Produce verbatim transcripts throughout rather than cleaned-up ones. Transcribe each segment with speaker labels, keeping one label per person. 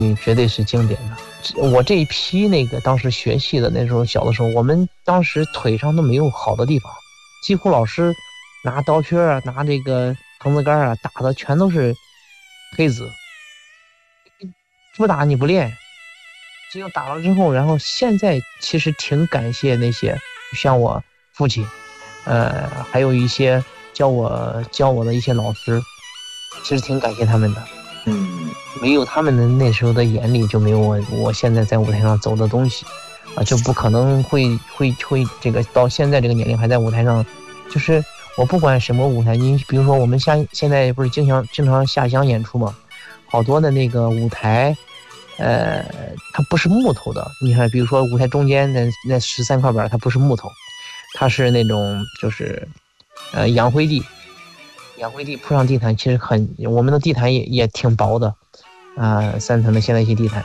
Speaker 1: 嗯，绝对是经典的。我这一批那个当时学戏的那时候小的时候，我们当时腿上都没有好的地方，几乎老师拿刀片啊，拿这个藤子杆啊打的全都是黑子，不打你不练。只有打了之后，然后现在其实挺感谢那些像我父亲，呃，还有一些教我教我的一些老师，其实挺感谢他们的。
Speaker 2: 嗯，
Speaker 1: 没有他们的那时候的眼力，就没有我我现在在舞台上走的东西，啊，就不可能会会会这个到现在这个年龄还在舞台上，就是我不管什么舞台，你比如说我们下现在不是经常经常下乡演出嘛，好多的那个舞台。呃，它不是木头的。你看，比如说舞台中间那那十三块板，它不是木头，它是那种就是呃洋灰地，洋灰地铺上地毯，其实很我们的地毯也也挺薄的啊、呃，三层的现代系地毯，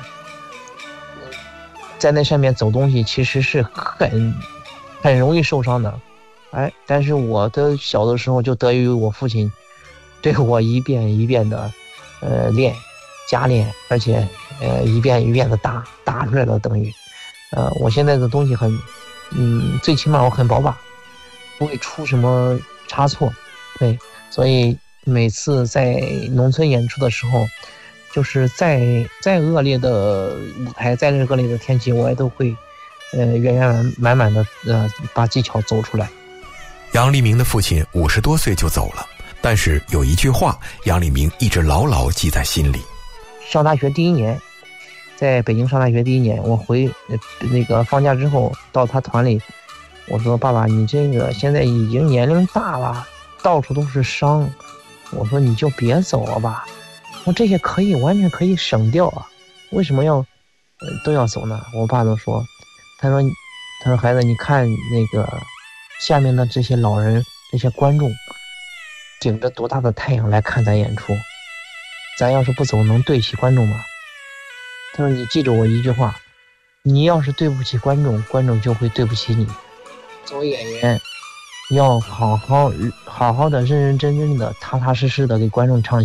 Speaker 1: 在那上面走东西其实是很很容易受伤的。哎，但是我的小的时候就得益于我父亲对我一遍一遍的呃练。加练，而且呃一遍一遍的打打出来了，等于呃我现在的东西很嗯最起码我很保把，不会出什么差错。对，所以每次在农村演出的时候，就是再再恶劣的舞台，再恶劣的天气，我也都会呃圆圆满满的呃把技巧走出来。
Speaker 3: 杨黎明的父亲五十多岁就走了，但是有一句话杨黎明一直牢牢记在心里。
Speaker 1: 上大学第一年，在北京上大学第一年，我回那个放假之后到他团里，我说爸爸，你这个现在已经年龄大了，到处都是伤，我说你就别走了吧，我这些可以完全可以省掉啊，为什么要、呃、都要走呢？我爸都说，他说他说孩子，你看那个下面的这些老人，这些观众顶着多大的太阳来看咱演出，咱要是不走能对起观众吗？他说你记住我一句话，你要是对不起观众，观众就会对不起你。作为演员要好好好好的认认真真的踏踏实实的给观众唱